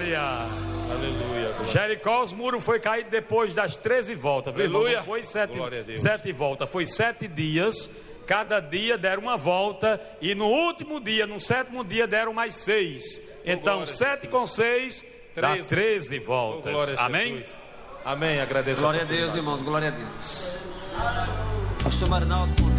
glória. Aleluia. Jericó, os muros foi caído depois das 13 voltas. Aleluia. Não foi sete voltas, foi 7 dias. Cada dia deram uma volta. E no último dia, no 7º dia, deram mais 6. Então 7 com 6 dá 13 voltas. Amém? Amém, agradeço. Glória a Deus, irmãos, glória a Deus. Pastor Marinaldo.